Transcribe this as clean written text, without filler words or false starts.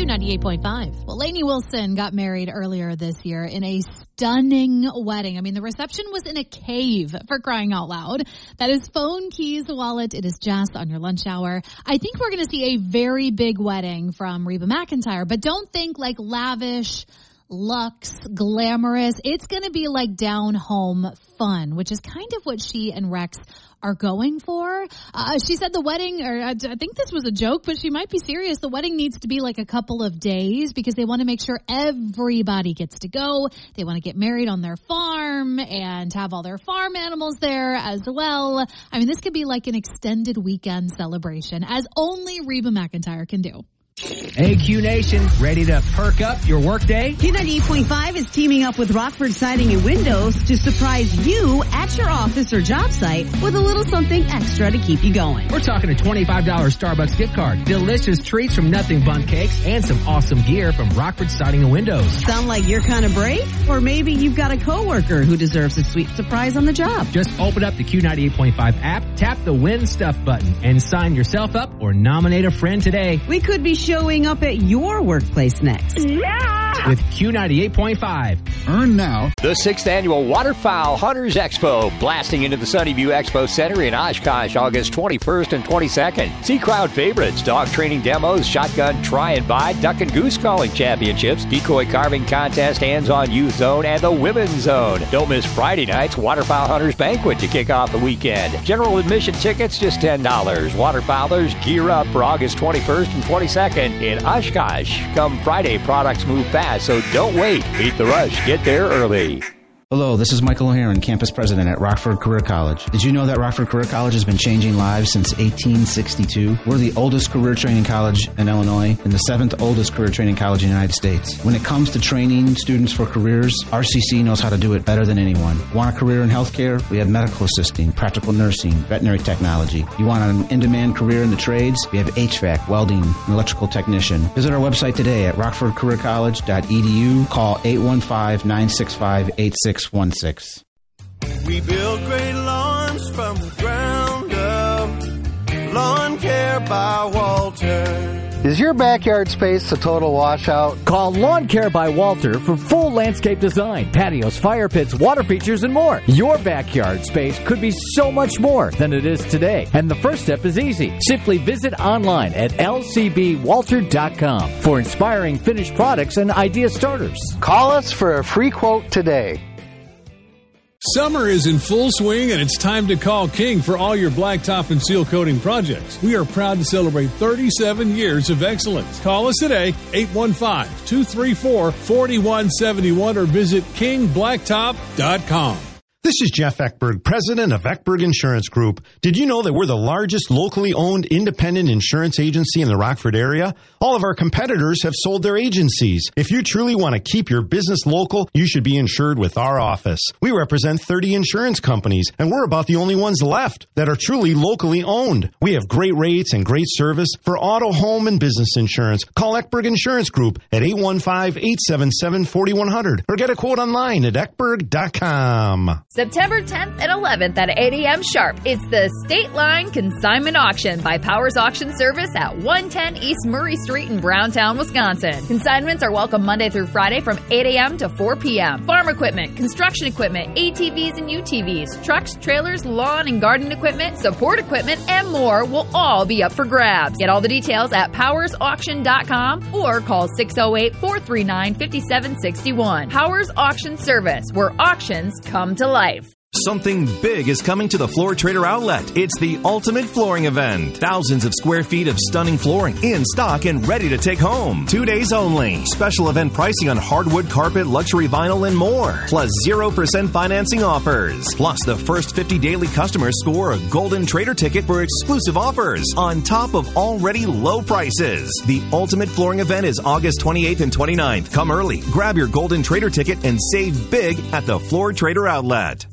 Q98.5. Well, Lainey Wilson got married earlier this year in a stunning wedding. I mean, the reception was in a cave, for crying out loud. That is phone, keys, wallet. It is Jess on your lunch hour. I think we're going to see a very big wedding from Reba McEntire, but don't think like lavish, luxe, glamorous. It's going to be like down home fun, which is kind of what she and Rex are going for. She said the wedding, or I think this was a joke, but she might be serious. The wedding needs to be like a couple of days because they want to make sure everybody gets to go. They want to get married on their farm and have all their farm animals there as well. I mean, this could be like an extended weekend celebration, as only Reba McEntire can do. Hey, Q Nation, ready to perk up your workday? Q98.5 is teaming up with Rockford Siding and Windows to surprise you at your office or job site with a little something extra to keep you going. We're talking a $25 Starbucks gift card, delicious treats from Nothing Bundt Cakes, and some awesome gear from Rockford Siding and Windows. Sound like you're kind of brave? Or maybe you've got a coworker who deserves a sweet surprise on the job. Just open up the Q98.5 app, tap the Win Stuff button, and sign yourself up or nominate a friend today. We could be showing up at your workplace next. Yeah! With Q98.5. Earn now. The 6th Annual Waterfowl Hunters Expo, blasting into the Sunnyview Expo Center in Oshkosh, August 21st and 22nd. See crowd favorites, dog training demos, shotgun try and buy, duck and goose calling championships, decoy carving contest, hands-on youth zone, and the women's zone. Don't miss Friday night's Waterfowl Hunters Banquet to kick off the weekend. General admission tickets just $10. Waterfowlers gear up for August 21st and 22nd in Oshkosh. Come Friday, products move fast, so don't wait. Beat the rush. Get there early. Hello, this is Michael O'Haron, campus president at Rockford Career College. Did you know that Rockford Career College has been changing lives since 1862? We're the oldest career training college in Illinois and the 7th oldest career training college in the United States. When it comes to training students for careers, RCC knows how to do it better than anyone. Want a career in healthcare? We have medical assisting, practical nursing, veterinary technology. You want an in-demand career in the trades? We have HVAC, welding, and electrical technician. Visit our website today at rockfordcareercollege.edu. Call 815-965-8616. We build great lawns from the ground up. Lawn Care by Walter. Is your backyard space a total washout? Call Lawn Care by Walter for full landscape design, patios, fire pits, water features, and more. Your backyard space could be so much more than it is today. And the first step is easy. Simply visit online at lcbwalter.com for inspiring finished products and idea starters. Call us for a free quote today. Summer is in full swing, and it's time to call King for all your blacktop and seal coating projects. We are proud to celebrate 37 years of excellence. Call us today, 815-234-4171, or visit kingblacktop.com. This is Jeff Eckberg, president of Eckberg Insurance Group. Did you know that we're the largest locally owned independent insurance agency in the Rockford area? All of our competitors have sold their agencies. If you truly want to keep your business local, you should be insured with our office. We represent 30 insurance companies, and we're about the only ones left that are truly locally owned. We have great rates and great service for auto, home, and business insurance. Call Eckberg Insurance Group at 815-877-4100 or get a quote online at eckberg.com. September 10th and 11th at 8 a.m. sharp. It's the State Line Consignment Auction by Powers Auction Service at 110 East Murray Street in Browntown, Wisconsin. Consignments are welcome Monday through Friday from 8 a.m. to 4 p.m. Farm equipment, construction equipment, ATVs and UTVs, trucks, trailers, lawn and garden equipment, support equipment, and more will all be up for grabs. Get all the details at powersauction.com or call 608-439-5761. Powers Auction Service, where auctions come to life. Something big is coming to the Floor Trader Outlet. It's the Ultimate Flooring Event. Thousands of square feet of stunning flooring in stock and ready to take home. 2 days only. Special event pricing on hardwood, carpet, luxury vinyl, and more. Plus 0% financing offers. Plus, the first 50 daily customers score a Golden Trader ticket for exclusive offers on top of already low prices. The Ultimate Flooring Event is August 28th and 29th. Come early. Grab your Golden Trader ticket and save big at the Floor Trader Outlet.